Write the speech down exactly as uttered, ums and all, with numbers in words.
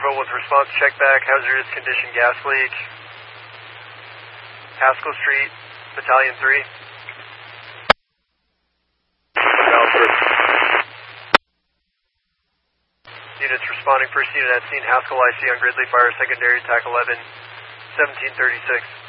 Orville with response check back, hazardous condition gas leak. Haskell Street, Battalion three. Units responding, first unit at scene, Haskell I C on Gridley Fire, secondary, T A C eleven, seventeen thirty-six.